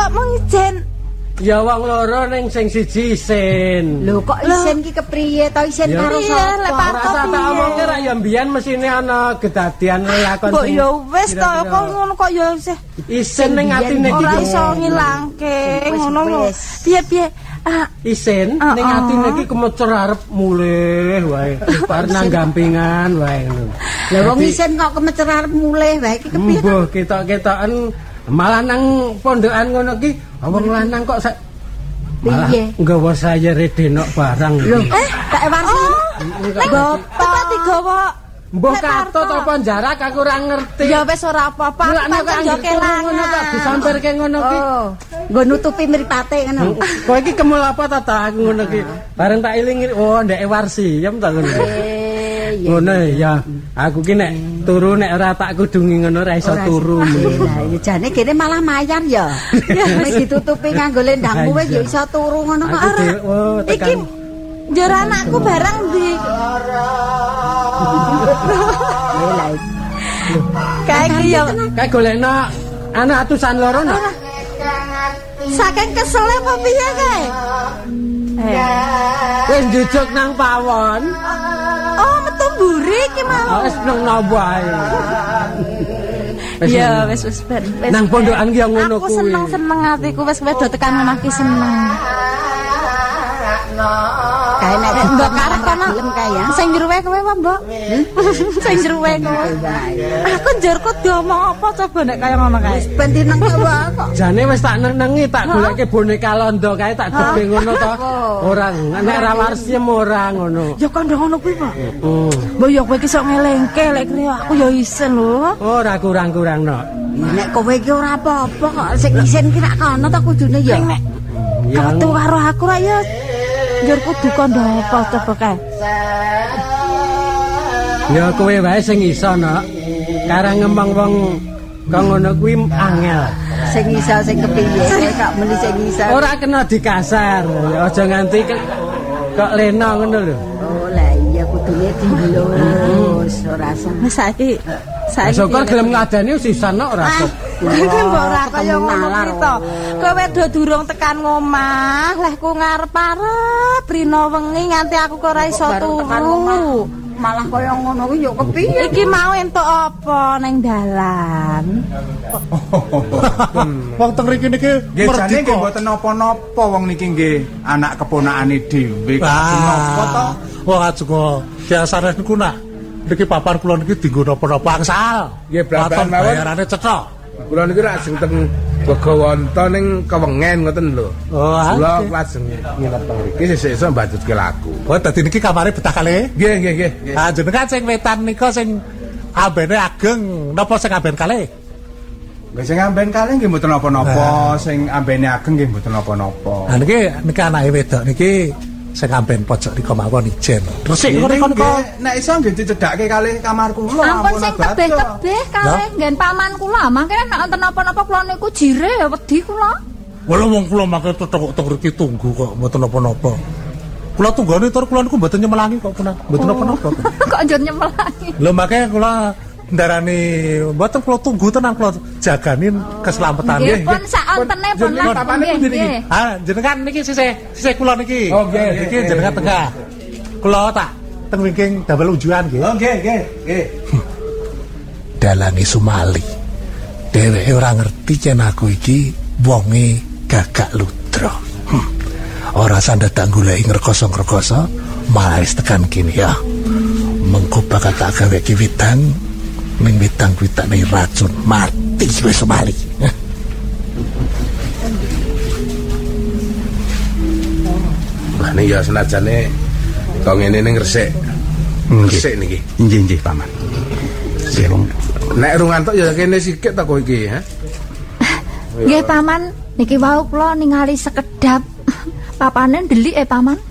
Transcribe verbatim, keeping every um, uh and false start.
kok mung ijen? Ya wong loro ning sing siji isin. Lho kok isin ki kepriye to isin karo sapa? Lek parto Ora tak omongke ra ya mbiyen mesine ana kedadian lakon. Mbok ya wis to kok ngono kok ya isih. Isin ning atine iki ora iso ngilangke ngono lho. Piye-piye ah isin ning atine iki kemecer arep mulih wae. Bar nang gampingan wae ngono. Lah wong isin kok kemecer arep mulih wae iki kepiye? Mbuh ketok-ketoken malah nang pondokan ngono ki wong lanang kok sak malah nggawa saya redenok barang. Lho, eh tak ewarsi. Bapak digawa Mbah katut apa jarak aku ora ngerti. ya wis ora apa-apa. Pancen yo kelangan ngono kok disamperke ngono ki. Oh, nggo nutupi mripate ngono. Kowe iki kemul apa ta ta aku ngono ki. Bareng tak iling oh ndek Warsi ya ta ngono. Ngono ya. Aku ki nek turu nek ora tak kudungi ngono ora iso turu. Lah ya jane kene malah mayan ya. Wis ditutupi nganggo lendangmu wis ya iso turu ngono kok. Iki njur anakku barang ndi? Kae iki ya kae golekno anak atusan loro no. saking kesele apa piye kae? Wis njujuk nang pawon. Oh, metu mburi iki mau. Wis nang nopo ae. Ya wis wis ben. Nang pondokan ki ngono kuwi. Aku seneng-seneng atiku wis kowe do tekan omah ki seneng. Kae nek Mbok karep kono kae ya. sing njruwe kowe apa, Mbok? Sing njruwe kowe. Aku njurku diomong apa coba nek kaya ngono kae. Ben dineng wae kok. Jane wis tak nenengi tak goleke boneka londo kae tak gedhe ngono to. Ora nek ra warsiem ora ngono. Ya kandha ngono kuwi, Pak. Heeh. Mbok ya kowe iki sok ngelengke lek kriya aku ya isin lho. Ora kurang-kurangno. Nek kowe iki ora apa-apa kok sing isin ki rak kono ta kudune ya. Ya Ketu karo aku ra ya njur kudu kandha apa coba kae. ya kowe wae sing iso no. Karang ngembang wong kang ngono kuwi angel. Sing iso sing kepiye kok meni sing iso. Ora kena dikasar. Ya aja nganti ke, kok lena ngono lho. Oh lah iya kudune dilus ora usah. Wis saiki saiki Syukur gelem ngadani sisan no ora kok. Iki mbok ora kaya ngono kuwi to. Kowe do durung tekan ngomah, leh ku ngarep-arep rino wengi nganti aku kok ora iso turu. Malah kaya ngono kuwi yo kepiye? Iki mau entuk apa ning dalan? Wong teng mriki niki Nggih jane nggih mboten napa-napa wong niki nggih anak keponakane dhewe. Napa to? Wong ajenga biasane niku nak niki papan kula niki dienggo napa-napa angsal. Nggih blaban mawon. Bayarane cetha. Kula niki rak ajeng teng Begawanta ning Kewengen ngoten lho. Oh, kula lajeng nginep teng mriki sesuk mbanjutke lagu. Oh, dadi niki kamare betah kalih. Nggih, nggih, nggih. Ah, jenengan sing wetan nika sing ambene ageng napa sing amben kalih? Nggih sing amben kalih nggih mboten napa-napa, sing ambene ageng nggih mboten napa-napa. Nah niki niki anake wedok niki sing amben pojok nika mawon ijen. Resik Nggih, niku niku. nek iso nggih dicedhakke kalih kamar kula. Ampun sing abad, tebeh-tebeh kalih nggen paman kula, mangkene nek wonten napa-napa kula niku jire ya wedi kula. Wala wong kula mangke tetep teng mriki tunggu kok mboten napa-napa. Kula tunggone tur kula niku mboten nyemelangi kok punah. Mboten napa-napa. Kok njur nyemelangi. Lho makanya kula ndarani mboten kula tunggu tenan kula jaganin keselamatan Nggih pun sak ontene pun lah. papane pundi niki? Ah jenengan niki sisih sisih kula niki. Oh, nggih, Niki nggih, jenengan nggih. tengah. Kula tak teng wingking damel ujuan nggih. Oh nggih, nggih, nggih. Dalange Sumali. Dheweke ora ngerti yen aku iki wonge Gagak Ludra. Hmm. Ora sandadak goleki ngrekoso-ngrekoso, malah wis tekan kene ya. Mengko bakal tak gawe ki widang, ning widang kuwi tak ning racun mati wis Sumali. Lah niki ya senajane kok ngene ning resik. Resik niki. Nggih nggih paman. Nek rungantuk ya kene sikit ta kowe iki, ha? Nggih paman, niki wau kula ningali sekedap. Papane ndelik eh paman.